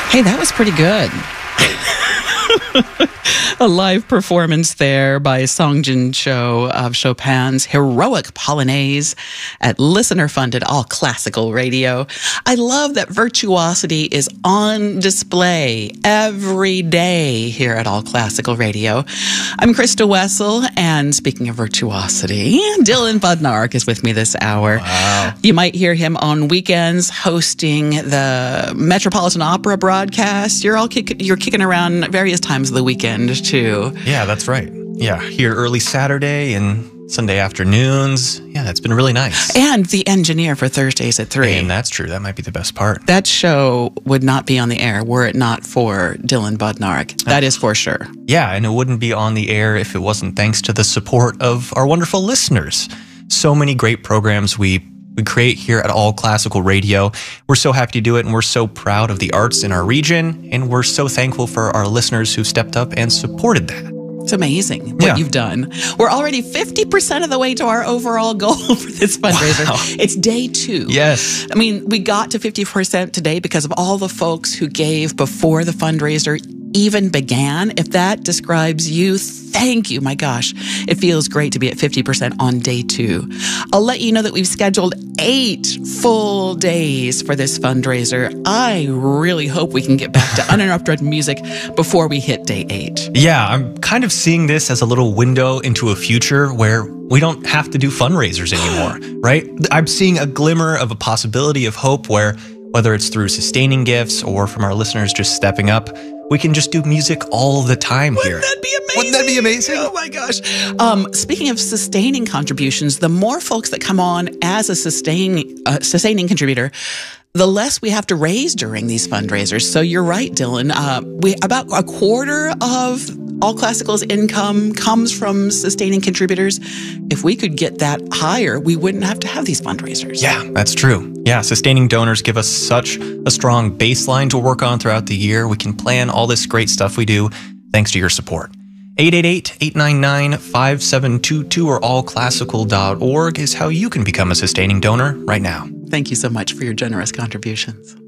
Hey, that was pretty good. A live performance there by Songjin Cho of Chopin's Heroic Polonaise at listener-funded All Classical Radio. I love that virtuosity is on display every day here at All Classical Radio. I'm Krista Wessel, and speaking of virtuosity, Dylan Budnark is with me this hour. Wow. You might hear him on weekends hosting the Metropolitan Opera broadcast. You're kicking around various times of the weekend too. Yeah, that's right. Yeah, here early Saturday and Sunday afternoons. Yeah, it's been really nice. And the engineer for Thursdays at 3. And that's true. That might be the best part. That show would not be on the air were it not for Dylan Budnark. That is for sure. Yeah, and it wouldn't be on the air if it wasn't thanks to the support of our wonderful listeners. So many great programs we create here at All Classical Radio. We're so happy to do it, and we're so proud of the arts in our region, and we're so thankful for our listeners who stepped up and supported that. It's amazing what you've done. We're already 50% of the way to our overall goal for this fundraiser. Wow. It's day 2. Yes. I mean, we got to 50% today because of all the folks who gave before the fundraiser even began. If that describes you, thank you. My gosh, it feels great to be at 50% on day 2. I'll let you know that we've scheduled 8 full days for this fundraiser. I really hope we can get back to uninterrupted music before we hit day 8. Yeah, I'm kind of seeing this as a little window into a future where we don't have to do fundraisers anymore, right? I'm seeing a glimmer of a possibility of hope where, whether it's through sustaining gifts or from our listeners just stepping up, we can just do music all the time here. Wouldn't that be amazing? Wouldn't that be amazing? Oh my gosh. Speaking of sustaining contributions, the more folks that come on as a sustaining contributor, the less we have to raise during these fundraisers. So you're right, Dylan. About a quarter of All Classical's income comes from sustaining contributors. If we could get that higher, we wouldn't have to have these fundraisers. Yeah, that's true. Yeah, sustaining donors give us such a strong baseline to work on throughout the year. We can plan all this great stuff we do thanks to your support. 888-899-5722 or allclassical.org is how you can become a sustaining donor right now. Thank you so much for your generous contributions.